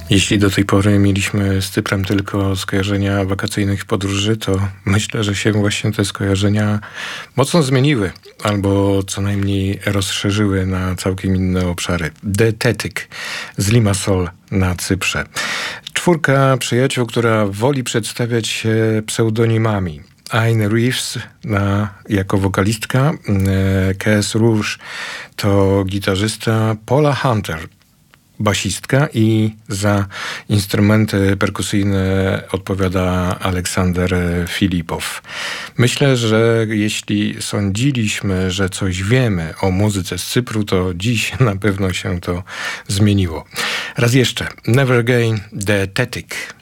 Jeśli do tej pory mieliśmy z Cyprem tylko skojarzenia wakacyjnych podróży, to myślę, że się właśnie te skojarzenia mocno zmieniły, albo co najmniej rozszerzyły na całkiem inne obszary. The Tetic z Limassol na Cyprze. Czwórka przyjaciół, która woli przedstawiać się pseudonimami. Aine Reeves jako wokalistka, Kes Rouge to gitarzysta, Paula Hunter basistka i za instrumenty perkusyjne odpowiada Aleksander Filipow. Myślę, że jeśli sądziliśmy, że coś wiemy o muzyce z Cypru, to dziś na pewno się to zmieniło. Raz jeszcze, Never Again, The Tetic.